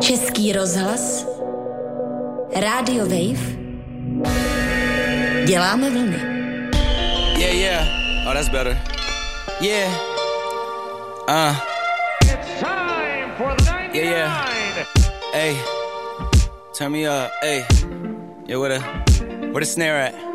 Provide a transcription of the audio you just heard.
Český rozhlas, Radio Wave, děláme vlny. Yeah, yeah. Oh, that's better. Yeah. It's time for the 99. Yeah, yeah. Hey. Turn me up. Hey. Yeah, where the snare at?